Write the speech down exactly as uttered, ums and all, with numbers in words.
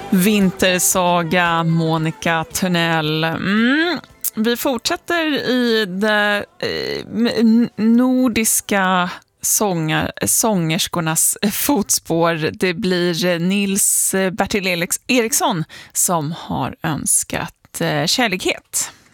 Vintersaga, Monica Törnell. Mm. Vi fortsätter i det eh, nordiska sångar, sångerskornas fotspår. Det blir Nils Bertil Eriksson som har önskat eh, kärlighet.